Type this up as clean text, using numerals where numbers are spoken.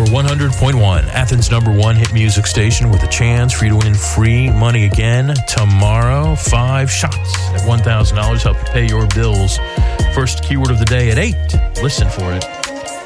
100.1, Athens' #1 hit music station, with a chance for you to win free money again tomorrow. 5 shots at $1,000 help you pay your bills. First keyword of the day at 8. Listen for it.